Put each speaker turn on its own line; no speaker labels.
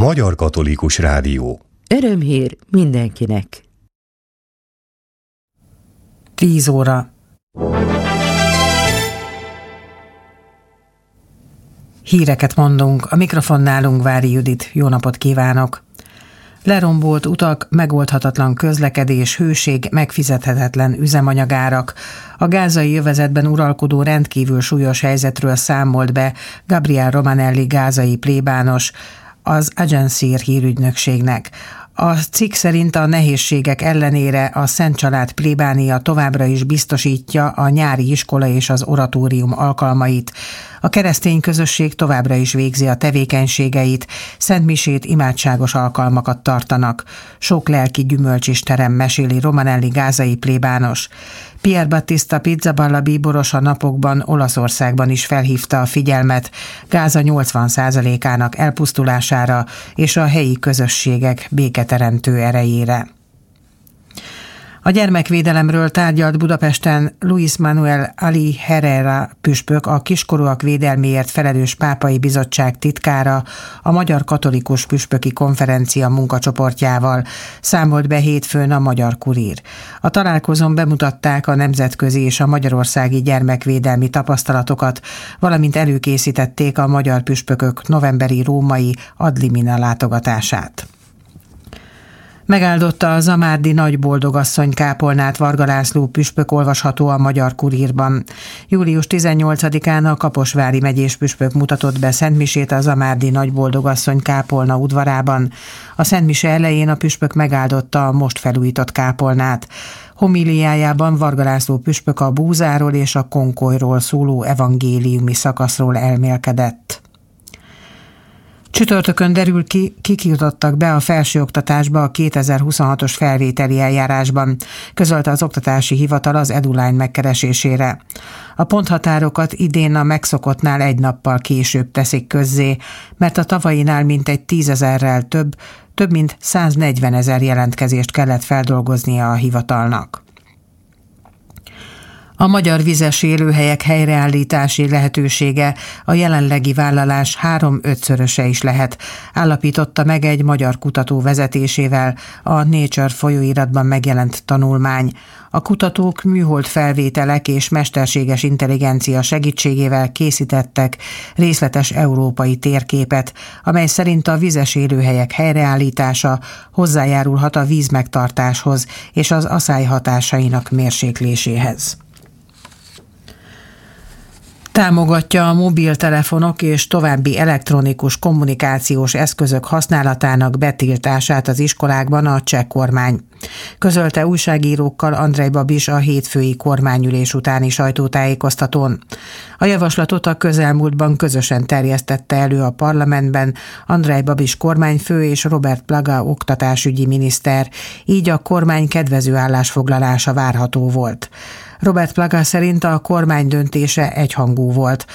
Magyar Katolikus Rádió.
Örömhír mindenkinek.
10 óra. Híreket mondunk, a mikrofonnál Ungvári Judit. Jó napot kívánok! Lerombolt utak, megoldhatatlan közlekedés, hőség, megfizethetetlen üzemanyagárak. A gázai övezetben uralkodó rendkívül súlyos helyzetről számolt be Gabriel Romanelli gázai plébános az Agencír hírügynökségnek. A cikk szerint a nehézségek ellenére a Szent Család plébánia továbbra is biztosítja a nyári iskola és az oratórium alkalmait. A keresztény közösség továbbra is végzi a tevékenységeit, szentmisét, imádságos alkalmakat tartanak. Sok lelki gyümölcs is terem, meséli Romanelli gázai plébános. Pier Battista Pizzaballa bíboros a napokban Olaszországban is felhívta a figyelmet Gáza 80%-ának elpusztulására és a helyi közösségek béketeremtő erejére. A gyermekvédelemről tárgyalt Budapesten Luis Manuel Ali Herrera püspök, a kiskorúak védelméért felelős pápai bizottság titkára a Magyar Katolikus Püspöki Konferencia munkacsoportjával, számolt be hétfőn a Magyar Kurír. A találkozón bemutatták a nemzetközi és a magyarországi gyermekvédelmi tapasztalatokat, valamint előkészítették a magyar püspökök novemberi római ad limina látogatását. Megáldotta a zamárdi nagyboldogasszony kápolnát Varga László püspök, olvasható a Magyar Kurírban. Július 18-án a Kaposvári megyés püspök mutatott be szentmisét a zamárdi nagyboldogasszony kápolna udvarában. A szentmise elején a püspök megáldotta a most felújított kápolnát. Homíliájában Varga László püspök a búzáról és a konkolyról szóló evangéliumi szakaszról elmélkedett. Csütörtökön derül ki, kik jutottak be a felsőoktatásba a 2026-os felvételi eljárásban, közölte az Oktatási Hivatal az EduLine megkeresésére. A ponthatárokat idén a megszokottnál egy nappal később teszik közzé, mert a tavainál mintegy 10 000-rel több mint 140 000 jelentkezést kellett feldolgoznia a hivatalnak. A magyar vizes élőhelyek helyreállítási lehetősége a jelenlegi vállalás 3-5-szöröse is lehet, állapította meg egy magyar kutató vezetésével a Nature folyóiratban megjelent tanulmány. A kutatók műhold felvételek és mesterséges intelligencia segítségével készítettek részletes európai térképet, amely szerint a vizes élőhelyek helyreállítása hozzájárulhat a vízmegtartáshoz és az aszály hatásainak mérsékléséhez. Támogatja a mobiltelefonok és további elektronikus kommunikációs eszközök használatának betiltását az iskolákban a cseh kormány. Közölte újságírókkal Andrej Babis a hétfői kormányülés utáni sajtótájékoztatón. A javaslatot a közelmúltban közösen terjesztette elő a parlamentben Andrej Babis kormányfő és Robert Plaga oktatásügyi miniszter, így a kormány kedvező állásfoglalása várható volt. Robert Plaga szerint a kormány döntése egyhangú volt.